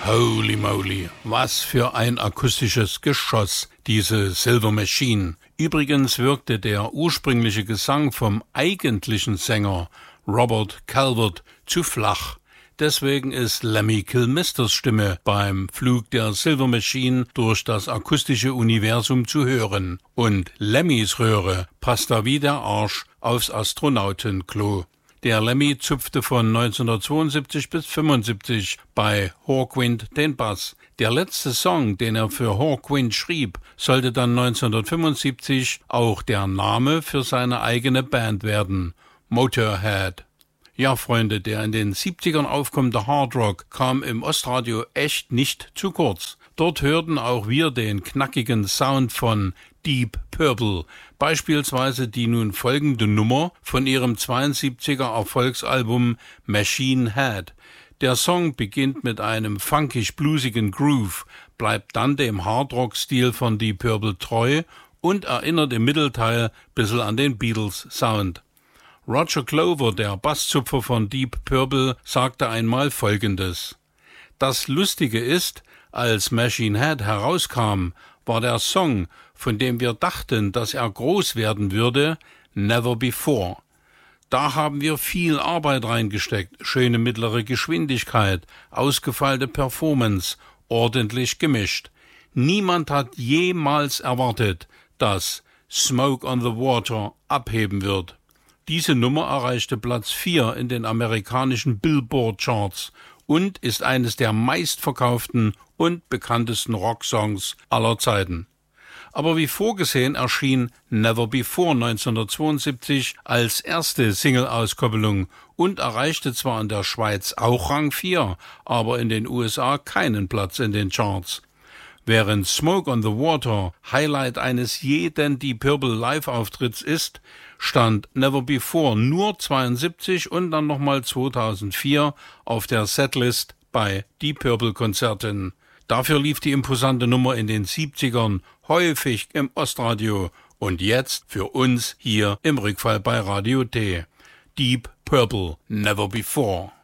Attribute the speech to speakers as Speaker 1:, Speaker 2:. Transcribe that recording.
Speaker 1: Holy moly, was für ein akustisches Geschoss, diese Silver Machine. Übrigens wirkte der ursprüngliche Gesang vom eigentlichen Sänger Robert Calvert zu flach. Deswegen ist Lemmy Kilmisters Stimme beim Flug der Silver Machine durch das akustische Universum zu hören. Und Lemmys Röhre passt da wie der Arsch aufs Astronautenklo. Der Lemmy zupfte von 1972 bis 1975 bei Hawkwind den Bass. Der letzte Song, den er für Hawkwind schrieb, sollte dann 1975 auch der Name für seine eigene Band werden, Motorhead. Ja, Freunde, der in den 70ern aufkommende Hardrock kam im Ostradio echt nicht zu kurz. Dort hörten auch wir den knackigen Sound von Deep Purple, beispielsweise die nun folgende Nummer von ihrem 72er Erfolgsalbum Machine Head. Der Song beginnt mit einem funkisch-bluesigen Groove, bleibt dann dem Hardrock-Stil von Deep Purple treu und erinnert im Mittelteil bisschen an den Beatles-Sound. Roger Glover, der Basszupfer von Deep Purple, sagte einmal Folgendes: Das Lustige ist, als Machine Head herauskam, war der Song, von dem wir dachten, dass er groß werden würde, Never Before. Da haben wir viel Arbeit reingesteckt, schöne mittlere Geschwindigkeit, ausgefeilte Performance, ordentlich gemischt. Niemand hat jemals erwartet, dass Smoke on the Water abheben wird. Diese Nummer erreichte Platz 4 in den amerikanischen Billboard-Charts und ist eines der meistverkauften und bekanntesten Rocksongs aller Zeiten. Aber wie vorgesehen erschien Never Before 1972 als erste Single-Auskopplung und erreichte zwar in der Schweiz auch Rang 4, aber in den USA keinen Platz in den Charts. Während Smoke on the Water Highlight eines jeden Deep Purple Live-Auftritts ist, stand Never Before nur 72 und dann nochmal 2004 auf der Setlist bei Deep Purple Konzerten. Dafür lief die imposante Nummer in den 70ern häufig im Ostradio und jetzt für uns hier im Rückfall bei Radio T. Deep Purple, Never Before.